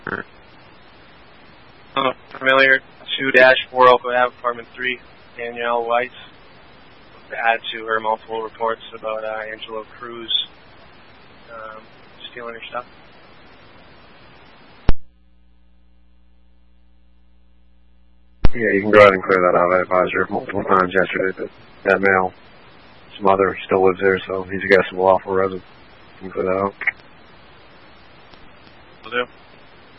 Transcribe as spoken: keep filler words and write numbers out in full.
Uh, familiar, two dash four Oak Ave, apartment three, Danielle Weiss, to add to her multiple reports about uh, Angelo Cruz um, stealing her stuff. Yeah, you can go ahead and clear that out. I advised her multiple times yesterday that that male, his mother, still lives there, so he's a guest of a lawful resident. You can clear that out. Will do.